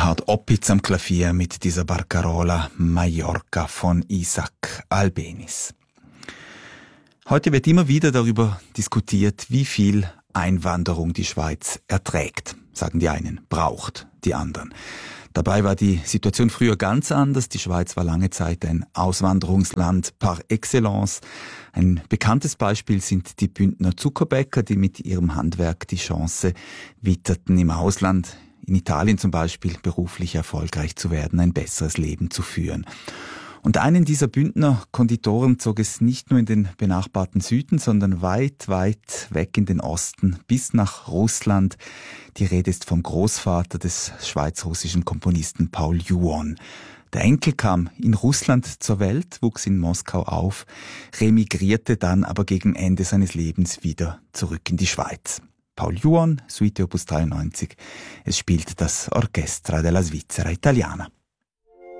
Gerhard Opitz am Klavier mit dieser Barcarola Mallorca von Isaac Albéniz. Heute wird immer wieder darüber diskutiert, wie viel Einwanderung die Schweiz erträgt. Sagen die einen, braucht die anderen. Dabei war die Situation früher ganz anders. Die Schweiz war lange Zeit ein Auswanderungsland par excellence. Ein bekanntes Beispiel sind die Bündner Zuckerbäcker, die mit ihrem Handwerk die Chance witterten, im Ausland, in Italien zum Beispiel, beruflich erfolgreich zu werden, ein besseres Leben zu führen. Und einen dieser Bündner Konditoren zog es nicht nur in den benachbarten Süden, sondern weit, weit weg in den Osten, bis nach Russland. Die Rede ist vom Großvater des schweizerrussischen Komponisten Paul Juon. Der Enkel kam in Russland zur Welt, wuchs in Moskau auf, remigrierte dann aber gegen Ende seines Lebens wieder zurück in die Schweiz. Paul Juon, Suite Opus 93. Es spielt das Orchestra della Svizzera Italiana.